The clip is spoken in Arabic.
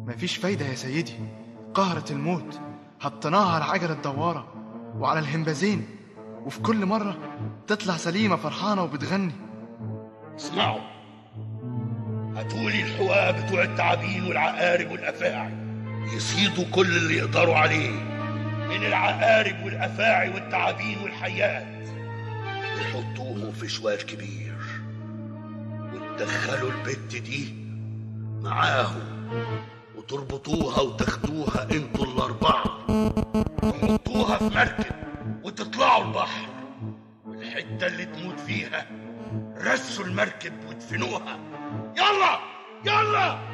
مفيش فايدة يا سيدي، قهرة الموت حطيناها على عجلة دوارة وعلى الهمبازين، وفي كل مرة تطلع سليمة فرحانة وبتغني. اسمعوا، هاتولي الحواة بتوع التعابين والعقارب والأفاعي يصيدوا كل اللي يقدروا عليه من العقارب والأفاعي والتعابين والحيات، ويحطوهم في شوال كبير وتدخلوا البت دي معاهم وتربطوها وتاخدوها انتوا الأربعة، تحطوها في مركب وتطلعوا البحر، والحتة اللي تموت فيها رسوا المركب وادفنوها. يلا يلا.